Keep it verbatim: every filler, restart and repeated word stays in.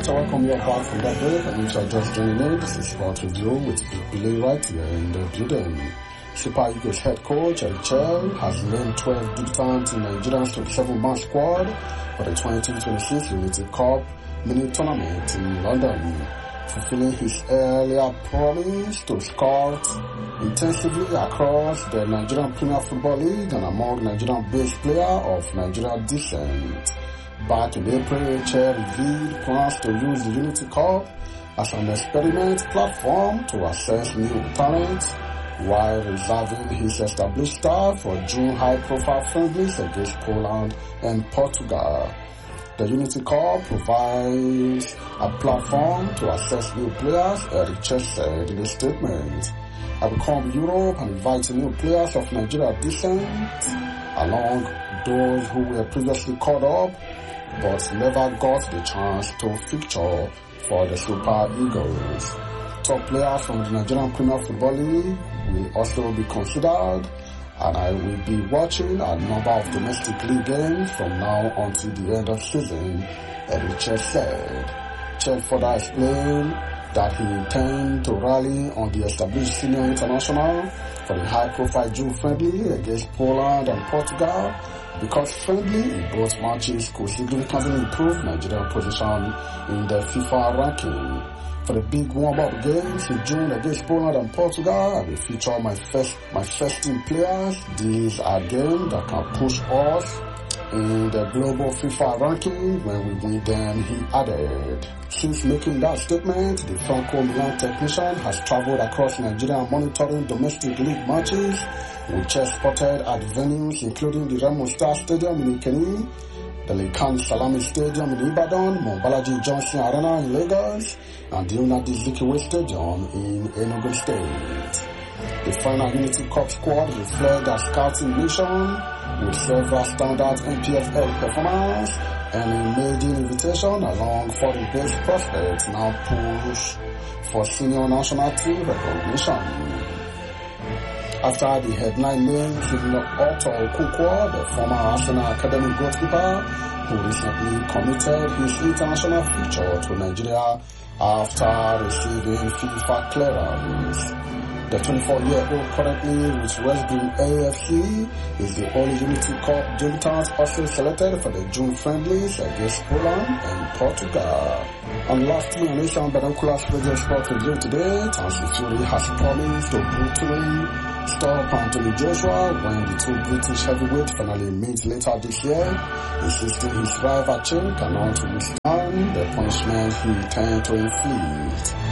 I welcome you back from that break, and if you're just joining in, this is Sport Review with Billy right here in the building. Super Eagles head coach Eric Chell has named twelve debutants in Nigeria's twenty-seven man squad for the twenty twenty-six Unity Cup mini tournament in London, fulfilling his earlier promise to scout intensively across the Nigerian Premier Football League and among Nigerian-based players of Nigerian descent. Back in April, Chair revealed plans to use the Unity Cup as an experiment platform to assess new talent, while reserving his established staff for June high-profile friendlies against Poland and Portugal. The Unity Cup provides a platform to assess new players, Eric Chell said in a statement. I will come to Europe and invite new players of Nigeria descent, along those who were previously called up but never got the chance to feature for the Super Eagles. Top players from the Nigerian Premier Football League will also be considered, and I will be watching a number of domestic league games from now until the end of season, Eric Chell said. Chell further explained that he intends to rally on the established senior international for the high-profile June friendly against Poland and Portugal, because friendly in both matches could significantly improve Nigeria's position in the FIFA ranking. For the big warm-up games in June against Poland and Portugal, I will feature my first my first team players. These are games that can push us in the global FIFA ranking when we win them, he added. Since making that statement, the Franco Milan technician has traveled across Nigeria monitoring domestic league matches, which are spotted at venues including the Remo Star Stadium in Ikeni, the Lekan Salami Stadium in Ibadan, Mobalaji Johnson Arena in Lagos, and the Unadi Zikiwe Stadium in Enugu State. The final Unity Cup squad reflects a scouting mission with several standout N P F L performance and a maiden invitation along foreign-based prospects now push for senior national team recognition. After the headline names with Otto Okonkwo, the former Arsenal Academy goalkeeper, who recently committed his international future to Nigeria after receiving FIFA clearance. The twenty-four-year-old currently with West Brom A F C is the only Unity Cup debutant also selected for the June friendlies against Poland and Portugal. And lastly, on Asian Binoculars Radio Sport Review today, Tyson Fury has promised to brutally stop Anthony Joshua when the two British heavyweights finally meet later this year, insisting his rival Chin cannot withstand the punishment he intends to inflict.